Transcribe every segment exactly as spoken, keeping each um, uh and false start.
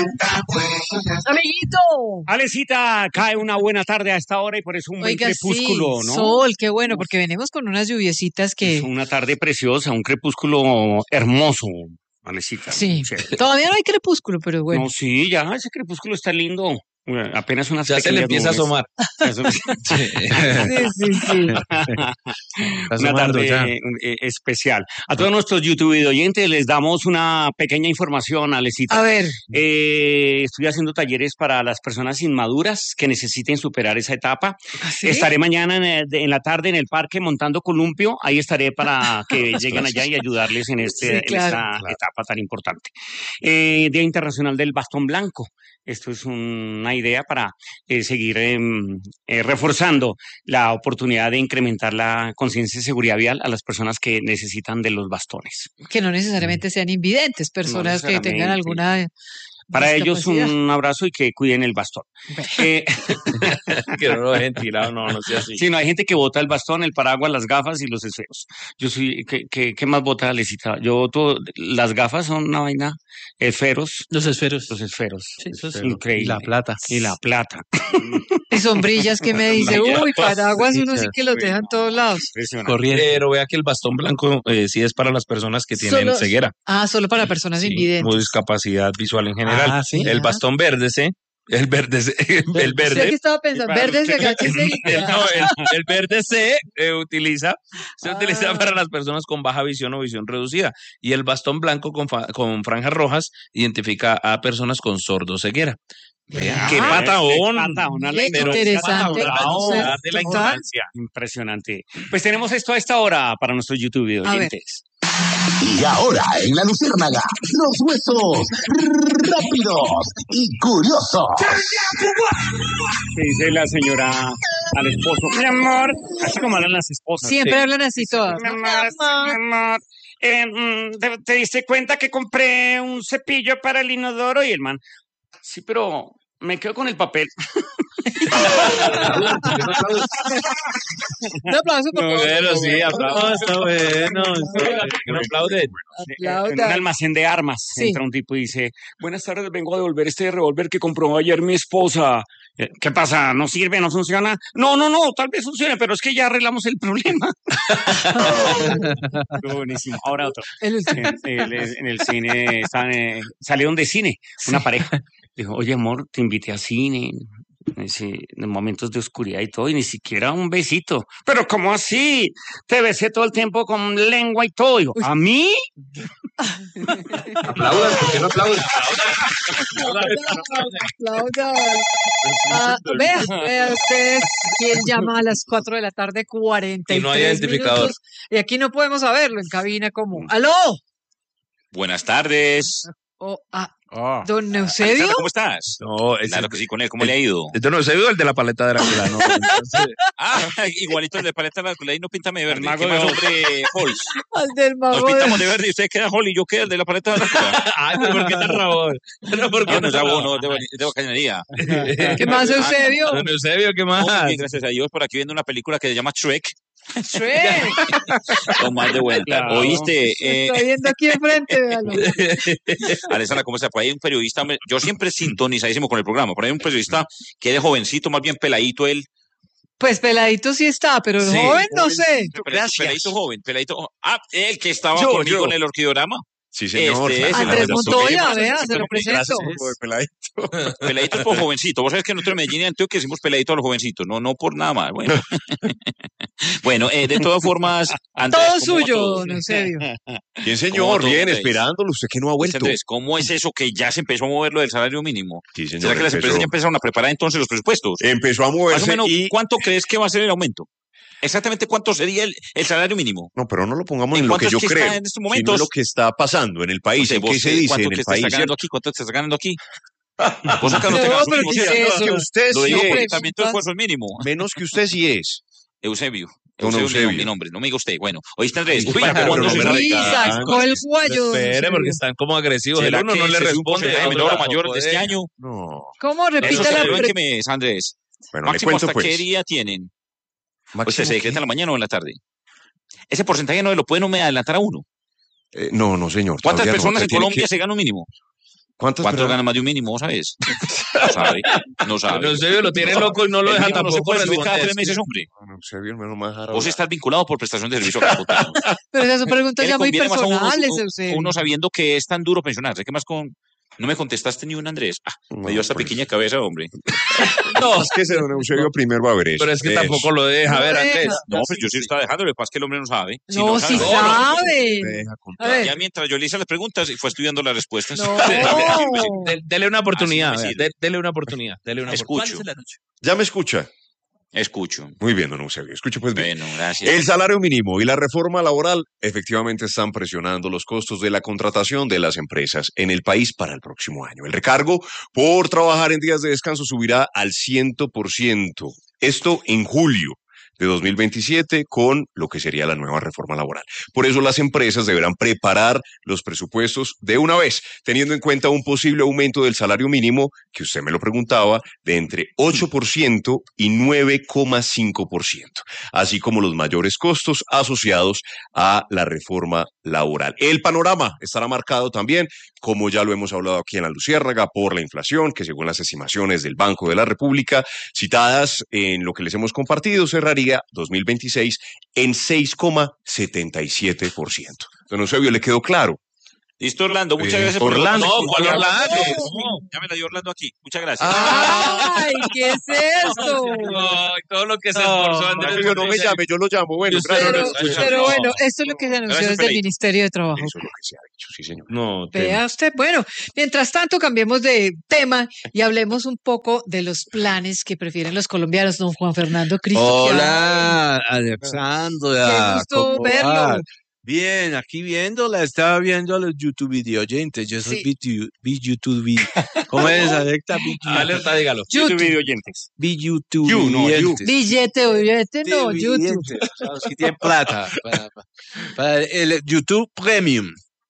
Amiguito. Alecita, cae una buena tarde a esta hora y por eso un buen Oiga, crepúsculo, sí, ¿no? sol, qué bueno, porque venimos con unas lluviecitas que... Es una tarde preciosa, un crepúsculo hermoso, Alecita. Sí, todavía no hay crepúsculo, pero bueno. No, sí, ya, ese crepúsculo está lindo. Bueno, apenas unas Ya se le empieza nubes. a asomar. Sí, sí, sí. Una tarde ya. eh, especial. A todos nuestros YouTube oyentes les damos una pequeña información, Alecita. A ver. Eh, estoy haciendo talleres para las personas inmaduras que necesiten superar esa etapa. ¿Sí? Estaré mañana en, el- en la tarde en el parque montando columpio. Ahí estaré para que lleguen allá y ayudarles en, este, Sí, en claro. esta Claro. etapa tan importante. Eh, Día Internacional del Bastón Blanco. Esto es una idea para eh, seguir eh, eh, reforzando la oportunidad de incrementar la conciencia de seguridad vial a las personas que necesitan de los bastones. Que no necesariamente sean invidentes, personas que tengan necesariamente. alguna Para ellos discapacidad. un abrazo y que cuiden el bastón. Bueno. Eh, Que no lo dejen tirado, no, no sea así. sí, no, hay gente que bota el bastón, el paraguas, las gafas y los esferos. Yo soy, ¿qué, qué, qué más bota, Alecita? Yo boto, las gafas son una vaina, esferos, Los esferos. los esferos. Sí, eso es- Increíble. Y la plata. Y la plata. Y sombrillas que me dice, uy, paraguas uno sí que los Uy, deja en no, todos lados. Impresionante. Corriente. Pero vea que el bastón blanco eh, sí es para las personas que tienen Solo- ceguera. Ah, solo para personas Sí, o invidentes. discapacidad visual en general. Ah, ¿sí? El Ah. bastón verde, ¿sí? El verde, C, el Usted verde. que estaba pensando, Y para verde se usted- agachese y... El, no, el, el verde C eh, utiliza, se Ah. utiliza para las personas con baja visión o visión reducida. Y el bastón blanco con, fa- con franjas rojas identifica a personas con sordoceguera. Vea, ¡qué Ah, patahón! Qué patahón, Ale, Qué pero- interesante. patahón, conocer hablar de la total. ignorancia. Impresionante. Pues tenemos esto a esta hora para nuestros YouTube A ver. oyentes. Y ahora en la Luciérnaga, los huesos rápidos y curiosos. ¿Qué dice la señora al esposo? Mi amor, así como hablan las esposas. Siempre Sí. hablan así todas. Mi ¿no? amor, mi amor. Eh, mm, ¿te, te diste cuenta que compré un cepillo para el inodoro? Y el man, sí, pero me quedo con el papel. Un aplauso, por favor. Bueno, sí, aplausos. Está bueno. No aplauden. En un Aplaudan. almacén de armas Sí. entra un tipo y dice, buenas tardes, vengo a devolver este revólver que compró ayer mi esposa. Eh, ¿Qué pasa? ¿No sirve? ¿No funciona? No, no, no, tal vez funcione, pero es que ya arreglamos el problema. Buenísimo. Ahora otro. El- En, el- en el cine están, eh, salieron de cine una pareja. Dijo, oye, amor, te invité a cine. Dice, en momentos de oscuridad y todo, y ni siquiera un besito. Pero ¿cómo así? Te besé todo el tiempo con lengua y todo. Digo, ¿a mí? Aplaudan, ¿por qué no aplauden? Aplaudan. Ah, vea, vea ustedes quién llama a las cuatro de la tarde, cuarenta y Y no hay tres identificador. minutos. Y aquí no podemos saberlo en cabina como, ¡aló! Buenas tardes. Oh, ah, Oh. don Eusebio. Alexandra, ¿cómo estás? No, ese Claro que sí, con él. ¿Cómo le ha ido? Este no se vio el de la paleta de Drácula, ¿no? Entonces, Ah, igualito el de paleta de la y no píntame de verde. El mago ¿Qué de más Oz. sobre Halls? Al del Nos mago. pintamos de- de verde y usted queda Hall y yo quedo el de la paleta de Drácula. ay, pero ¿por qué tan rabón? Pero ¿por qué No, no tan es rabón? no, de, de bacanería. ¿Qué más, Eusebio? Don Eusebio, ¿qué No, muy más? bien, gracias a Dios, por aquí viendo una película que se llama Shrek. Shrek. Con más de vuelta. Claro. ¿Oíste? Eh, Estoy viendo aquí enfrente, véalo. Alessandra, ¿cómo está? Por ahí hay un periodista, me- yo siempre sintonizadísimo con el programa, por ahí hay un periodista que es de jovencito, más bien peladito él. Pues peladito sí está, pero Sí, joven no sé. Peladito, peladito joven, peladito jo- Ah, el que estaba Yo, conmigo yo. en el orquidorama. Sí, señor. Este es claro. el Andrés Andrés Montoya, Montoya, vea, sí, se lo presento. Gracias. Peladito es por jovencito. Vos sabés que nosotros en Medellín y Antioquia decimos peladito a los jovencitos, no, no por nada más. Bueno, bueno eh, de todas formas, Andrés, Todo ¿cómo va suyo, todo? don Eusebio. Bien, ¿Cómo señor, todo, bien, Andrés? esperándolo. Usted que no ha Pues, vuelto. Andrés, ¿cómo es eso que ya se empezó a mover lo del salario mínimo? Sí, señor. ¿Será que las empezó, empresas ya empezaron a preparar entonces los presupuestos? empezó a Más o moverse menos, y... ¿cuánto crees que va a ser el aumento? Exactamente, ¿cuánto sería el, el salario mínimo? No, pero no lo pongamos ¿En en lo que cuánto yo es que creo, está en estos sino momentos? en lo que está pasando en el país. No sé, ¿En vos, qué se eh, dice ¿cuánto en que el te país? estás ganando ¿cierto? aquí? ¿Cuánto te estás ganando aquí? Vos acá no te No, ganas pero mínimo, ¿qué es ¿cierto? eso? Que usted Lo sí digo porque es. también tu esfuerzo es mínimo. Menos que usted sí es. Eusebio. Don Eusebio, Eusebio. Mi, mi nombre, no me diga usted. Bueno, oíste Andrés, Uy, ¿para pero cuándo no se me sabe? Sí, radica. sacó el guayo. don Espere, porque Eusebio. están como agresivos. El ¿Será uno que no le ese es un responde. porcentaje el menor otro o mayor tampoco, de este eh. año? No. ¿Cómo? ¿Eso Repita se la celebra en qué pre- mes, Andrés? Bueno, le Máximo, cuento ¿hasta pues. qué día tienen? ¿O Máximo se decreta qué? en la mañana o en la tarde? Ese porcentaje no lo puede no me adelantar a uno. Eh, no, no, señor. ¿Cuántas todavía no, personas acá en tiene Colombia que- se gana un mínimo? ¿Cuántas ¿Cuántos personas? ganan más de un mínimo, sabes? No sabe, no sabe. Eusebio lo tiene loco y no lo El deja mínimo no se tampoco puede subir cada tres responder. meses, hombre. No, Eusebio, hermano, más raro. Vos estás vinculado por prestación de servicio acá, Botano. Pero esas son preguntas ¿Qué le ya muy conviene más a uno, personales, uno- Eusebio. uno sabiendo que es tan duro pensionarse? ¿Qué más con...? No me contestaste ni un Andrés. Ah, No, me dio hasta pues. pequeña cabeza, hombre. No, Es que ese don Eusebio primero va a ver eso. pero es que Eso. tampoco lo deja. A ver, No Andrés. deja. No, pues yo sí lo estaba dejando, lo que pasa es que el hombre no sabe. Si No, sí sabe, saben. Deja A contar. ver. Ya mientras yo le hice las preguntas y fue estudiando las respuestas. No. De- Dele una oportunidad, Así me vea, sirve. de- dele una oportunidad. Dele una Escucho. oportunidad. ¿Ya me escucha? Escucho. Muy bien, don Eusebio. Escuche pues bien. Bueno, gracias. El salario mínimo y la reforma laboral efectivamente están presionando los costos de la contratación de las empresas en el país para el próximo año. El recargo por trabajar en días de descanso subirá al cien por ciento. Esto en julio de dos mil veintisiete con lo que sería la nueva reforma laboral. Por eso las empresas deberán preparar los presupuestos de una vez, teniendo en cuenta un posible aumento del salario mínimo, que usted me lo preguntaba, de entre ocho por ciento y nueve coma cinco por ciento, así como los mayores costos asociados a la reforma laboral. El panorama estará marcado también, como ya lo hemos hablado aquí en la Luciérnaga, por la inflación, que según las estimaciones del Banco de la República, citadas en lo que les hemos compartido, cerraría dos mil veintiséis en seis coma setenta y siete por ciento. Don Eusebio, ¿le quedó claro? Listo, Orlando. Muchas Eh, gracias por Orlando. la- No, ¿cuál Orlando? Ya me la dio Orlando aquí. Muchas gracias. Ay, ¿qué es esto? Ay, todo lo que se No, esforzó Andrés. Yo no me llame, yo lo llamo. Bueno, Yo sé, gracias. Pero, Gracias, pero no. bueno, esto es lo que se anunció Gracias, desde el Peladito. Ministerio de Trabajo. Eso es lo que se ha dicho, sí, señor. No, Vea usted, bueno, mientras tanto cambiemos de tema y hablemos un poco de los planes que prefieren los colombianos, don Juan Fernando Cristo. Hola, Qué Alexandra. gusto ¿cómo verlo. vas? Bien, aquí viéndola, estaba viendo a los YouTube video oyentes. Yo soy Sí. B YouTube. ¿Cómo es, Alexa? Alerta, dígalo. YouTube YouTube. video oyentes. B YouTube. You, no, you. oyentes. Billete, billete, no, Sí, YouTube. oyentes, o sea, los que tienen plata para, para- para el YouTube Premium.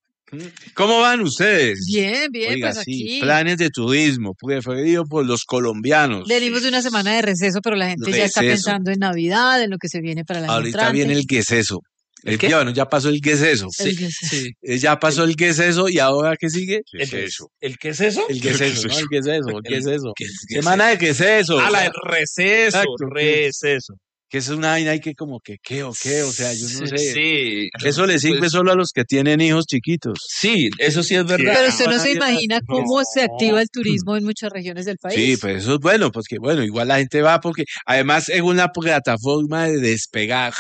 ¿Cómo van ustedes? Bien, bien, Oiga, pues sí, aquí. planes de turismo preferido por los colombianos. Venimos de una semana de receso, pero la gente ya está Receso. pensando en Navidad, en lo que se viene para la Ahorita viene el queseso. ¿El qué? Ya, bueno, ya pasó el queseso. El queso. Sí. Eh, Ya pasó el queseso y ahora ¿qué sigue? ¿Qué es eso? ¿El qué es eso? El queseso, ¿no? El queseso, el queseso. ¿Qué es- qué es Semana de queseso. Ah, la del receso, Exacto. receso. Que es una vaina y que como que qué o qué, o sea, yo no sé. Sí. Eso le sirve Pues, solo a los que tienen hijos chiquitos. sí, eso sí es verdad. Pero usted no se Ahora- imagina cómo se activa el turismo en muchas regiones del país. Sí, pues eso es bueno, pues que bueno, igual la gente va porque además es una plataforma de despegar.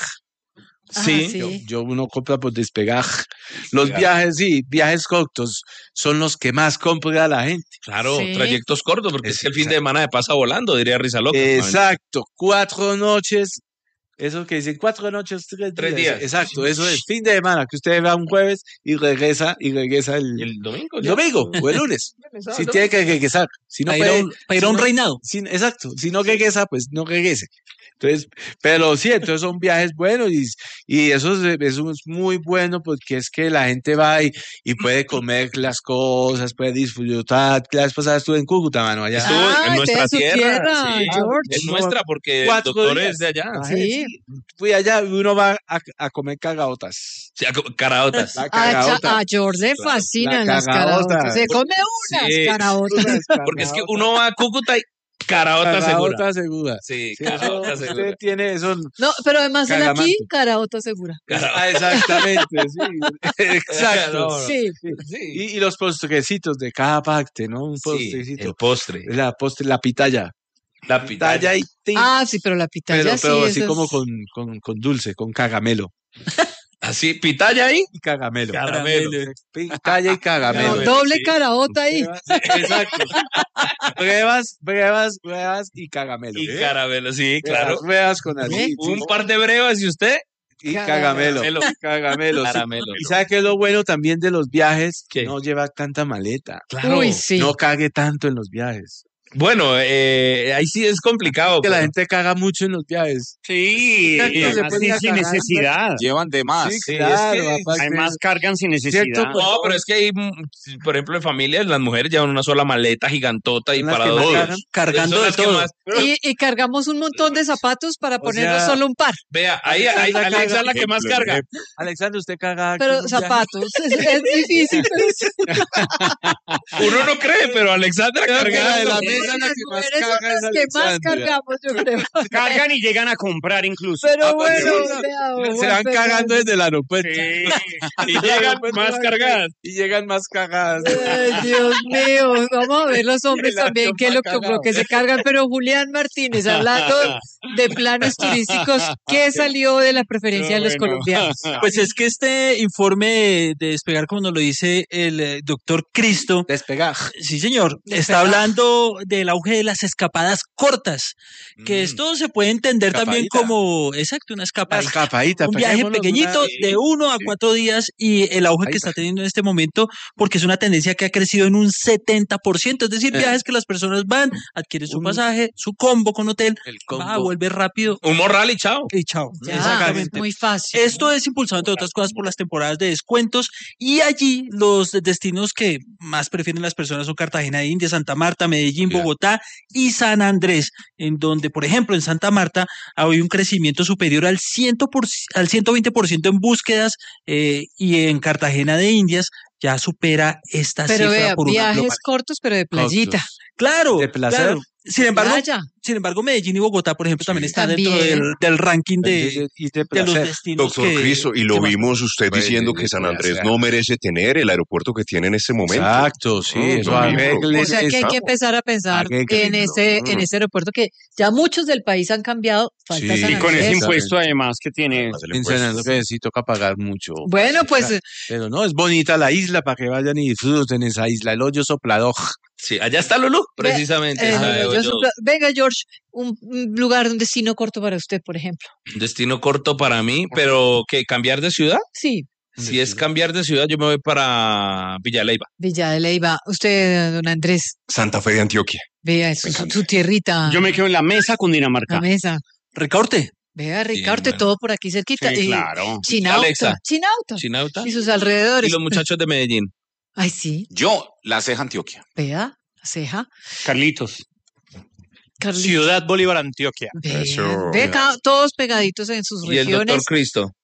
Ah, Sí, sí. Yo, yo uno compra por despegar. Los Despegar. viajes, sí, viajes cortos son los que más compra la gente. Claro, Sí. trayectos cortos, porque es, Es- que el fin de semana pasa volando, diría Risa Loca. Exacto, cuatro noches. Eso que dicen cuatro noches, tres, Tres días. días. Exacto, eso es fin de semana, que usted va un jueves y regresa y regresa el, ¿Y el domingo? el ya? domingo o el lunes. Si tiene que regresar. Si no Para ir a puede, un, para ir a si un no- reinado. si- exacto. Si no regresa, pues no regrese. Entonces, pero sí, entonces son viajes buenos y, y eso, es, eso es muy bueno porque es que la gente va y, y puede comer las cosas, puede disfrutar. La vez pasada estuve en Cúcuta, mano, allá. Estuvo Ah, en nuestra usted es su tierra. tierra, sí. George. Es nuestra porque el Cuatro doctor días. es de allá. Ah, Sí. Fui allá y uno va a, a comer cagaotas. Sí, a co- caraotas. La A, Cha- cagaota. a George le Claro. fascinan La las cagaota. caraotas. Se come unas Sí. caraotas. Porque es que uno va a Cúcuta y caraota segura. Cagaota segura. Sí, Sí, eso, caraota usted segura. tiene eso. No, pero además él aquí, Cagamanto. caraota segura. Ah, exactamente, sí. Exacto. No, no. Sí. Sí. Y, y los postrecitos de cada parte, ¿no? Un Sí, postrecito. el postre. La postre, la pitaya. La Pitaya pitaya. y tin. Ah, sí, pero la pitaya pero, sí. pero así eso como es- con, con, con dulce, con cagamelo. Así, pitaya ahí. Y cagamelo. Caramelo. Pitaya y No, cagamelo. Caramelo. doble sí. caraota ahí. Exacto. Pruebas, pruebas, pruebas y cagamelo. Y caramelo, sí, claro. Pruebas con así. Un par de brevas y usted. Y cagamelo. Caramelo. Cagamelo. sí. Caramelo. ¿Y sabe qué es lo bueno también de los viajes? ¿Qué? No lleva tanta maleta. Claro. Uy, sí. No cague tanto en los viajes. Bueno, eh, ahí sí es complicado. Que la pero- gente caga mucho en los viajes. Sí, Exacto, y se además pone sí, a sin cagar. necesidad. Llevan de más. Sí, Sí, claro. es que aparte- Además cargan sin necesidad. Cierto, pues, No, pero es que hay, mm, por ejemplo, en familias, las mujeres llevan una sola maleta gigantota y Son las para que más todos. cagan. Cargando Son de las que todo. más- Y, y cargamos un montón de zapatos para O ponernos sea, solo un par. Vea, ahí, ahí Alexandra Alexa es carga- la que más carga. Alexandra, usted caga. Pero con un viaje? zapatos, es, es difícil. Pero sí. Uno no cree, pero Alexandra Creo que carga. la de la Sí, mesa la las que más mujeres son caga es las que más Alexandra. cargamos, yo creo. Cargan y llegan a comprar incluso. Pero Ah, pues, bueno, sí. vea, Se Juan van Fernando. cagando desde el aeropuerto. Y llegan más cargadas. Y llegan más cagadas. Ay, Dios mío, vamos a ver los hombres El avión también qué es lo va que, cagado. lo que se cargan. Pero Julián Martínez, hablando de planes turísticos, ¿qué salió de la preferencia de los colombianos? Pues es que este informe de Despegar, como nos lo dice el eh, doctor Cristo, Despegar. sí señor, está Despegar. hablando del auge de las escapadas cortas, que Mm. esto se puede entender también Escapadita. como, exacto, una Una escapadita. escapadita. Un viaje peguémonos pequeñito una- de uno a sí. cuatro días y el auge que Ahí está está. teniendo en este momento, porque es una tendencia que ha crecido en un setenta por ciento, es decir, Eh. viajes que las personas van, adquieren su Un- pasaje, su combo con hotel, El va, combo. vuelve rápido Un morral y chao. y chao. Ya, Exactamente. muy fácil. Esto es impulsado, entre otras cosas, por las temporadas de descuentos y allí los destinos que más prefieren las personas son Cartagena de Indias, Santa Marta, Medellín, Claro. Bogotá y San Andrés, en donde, por ejemplo, en Santa Marta hay un crecimiento superior al, cien por, al ciento veinte por ciento en búsquedas eh, y en Cartagena de Indias ya supera esta Pero cifra vea, por una viajes global. cortos, pero de playita. Cortos. Claro, De placer. claro. Sin embargo, Playa. sin embargo, Medellín y Bogotá, por ejemplo, también están dentro También. del, del ranking de, Y de de los placer. destinos. Doctor que- Cristo, y lo que más- vimos usted Pues, diciendo sí, que San sí, Andrés sí. no merece tener el aeropuerto que tiene en este momento. Exacto, sí. No, eso lo arregle O sea que hay que eso. empezar a pensar Arréglelo. en ese, en Mm. ese aeropuerto que ya muchos del país han cambiado. Falta Sí. San Y con ese Andrés. impuesto además que tiene. Además, el Mencionando impuesto. que sí toca pagar mucho. Bueno, pues Pero no, es bonita la isla para que vayan y disfruten esa isla. El hoyo soplador. Sí, allá está Lulú, Ve- precisamente. eh, esa de yo hoyos. supla- venga, George, un, un lugar, un destino corto para usted, por ejemplo. Un destino corto para mí, pero ¿qué? ¿Cambiar de ciudad? Sí, Si es cambiar de ciudad, yo me voy para Villa Leyva. Villa de Leyva. Usted, don Andrés, Santa Fe de Antioquia. vea su, su, su tierrita, Yo me quedo en la mesa Cundinamarca. la mesa. Recorte. Vea, Ricardo, bueno. todo por aquí cerquita. Sí, Y claro. Chinauta, Alexa. Chinauta. Chinauta. Y sus Y alrededores. los muchachos de Medellín. Ay, sí, Yo, la ceja Antioquia. vea, la ceja. Carlitos. Carlitos. Ciudad Bolívar, Antioquia. Vea, Eso. vea, ca- todos pegaditos en sus Y el doctor regiones. Cristo.